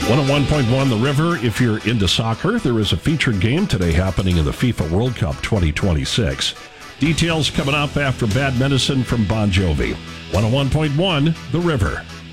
101.1 The River. If you're into soccer, there is a featured game today happening in the FIFA World Cup 2026. Details coming up after Bad Medicine from Bon Jovi. 101.1 The River.